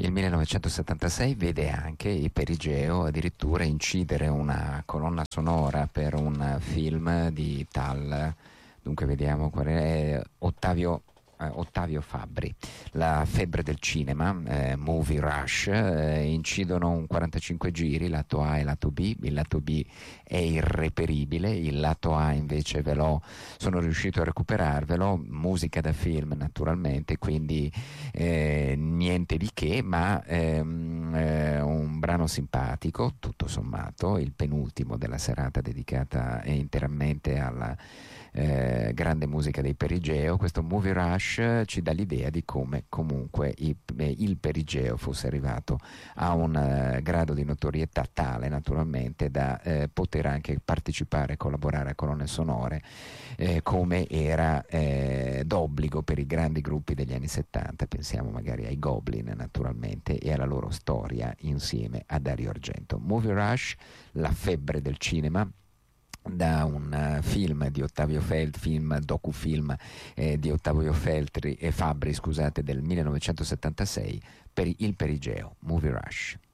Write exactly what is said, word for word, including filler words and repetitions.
Il millenovecentosettantasei vede anche il Perigeo addirittura incidere una colonna sonora per un film di tal, dunque vediamo qual è, Ottavio, eh, Ottavio Fabbri. La febbre del cinema, eh, Movie Rush, eh, incidono un quarantacinque giri, lato A e lato B. Il lato B è irreperibile, il lato A invece ve l'ho, sono riuscito a recuperarvelo, musica da film naturalmente, quindi eh, niente di che, ma ehm, eh, un brano simpatico, tutto sommato, il penultimo della serata dedicata interamente alla eh, grande musica dei Perigeo. Questo Movie Rush ci dà l'idea di come comunque il, il Perigeo fosse arrivato a un uh, grado di notorietà tale naturalmente da eh, poter anche partecipare e collaborare a colonne sonore eh, come era eh, d'obbligo per i grandi gruppi degli anni settanta. Pensiamo magari ai Goblin naturalmente e alla loro storia insieme a Dario Argento. Movie Rush, la febbre del cinema, da un uh, film di Ottavio Feltri, film docufilm eh, di Ottavio Feltri e Fabbri, scusate, del millenovecentosettantasei, per il Perigeo, Movie Rush.